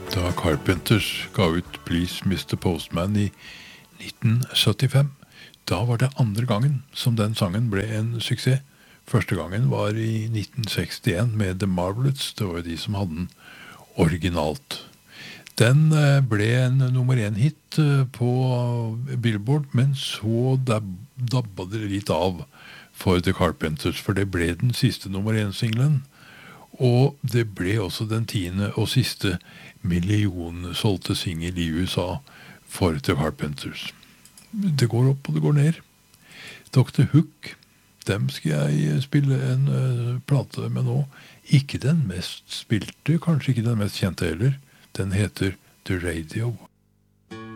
Da Carpenters ga ut Please Mr. Postman i 1975, da var det andre gangen som den sangen ble en suksess. Første gangen var i 1961 med The Marvelettes, det var jo de som hadde den originalt. Den ble en nummer 1-hit på Billboard, men så dabba det litt av for The Carpenters, for det ble den siste nummer 1-singlen, og det ble også den 10. og siste millionsolgte singel i USA for The Carpenters. Det går opp og det går ned. Dr. Hook, dem skal jeg spille en plate med nå. Ikke den mest spilte, kanskje ikke den mest kjente heller. Den heter The Radio.